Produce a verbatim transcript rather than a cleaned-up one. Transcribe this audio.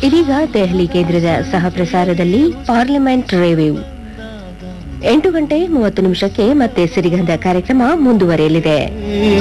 ಇದೀಗ ದೆಹಲಿ ಕೇಂದ್ರದ ಸಹ ಪ್ರಸಾರದಲ್ಲಿ ಪಾರ್ಲಿಮೆಂಟ್ ರಿವ್ಯೂ. ಎಂಟು ಗಂಟೆ ಮೂವತ್ತು ನಿಮಿಷಕ್ಕೆ ಮತ್ತೆ ಸಿರಿಗಂಧ ಕಾರ್ಯಕ್ರಮ ಮುಂದುವರೆಯಲಿದೆ.